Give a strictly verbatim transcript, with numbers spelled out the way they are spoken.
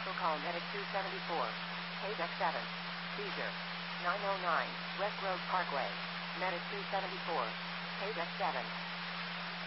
Special call Medic two seventy-four. Paydeck seven. Seizure. nine oh nine, West Grove Parkway. Medic two seventy-four. Paydeck seven.